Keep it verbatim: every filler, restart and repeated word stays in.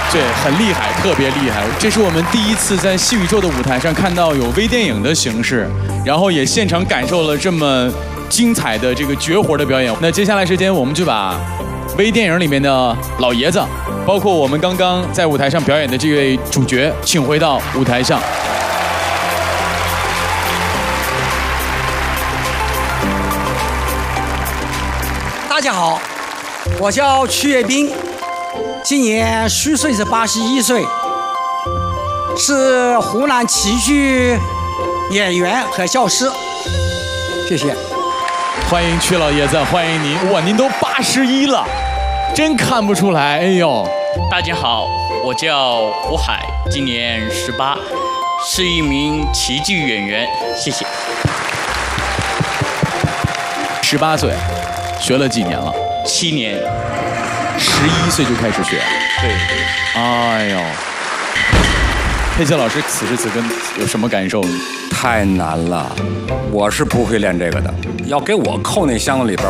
对，很厉害，特别厉害。这是我们第一次在戏宇宙的舞台上看到有微电影的形式，然后也现场感受了这么精彩的这个绝活的表演。那接下来时间，我们就把微电影里面的老爷子，包括我们刚刚在舞台上表演的这位主角，请回到舞台上。 大家好，我叫曲跃斌，今年虚岁是八十一岁，是湖南棋剧演员和教师。谢谢。 欢迎曲老爷子，欢迎您！哇，您都八十一了，真看不出来。哎呦， 大家好，我叫胡海，今年十八，是一名棋剧演员。谢谢。 十八岁，学了几年了？ 七年。 十一岁就开始学。 对。 哎呦，佩奇老师此时此刻有什么感受？ 太难了，我是不会练这个的。要给我扣那箱子里边，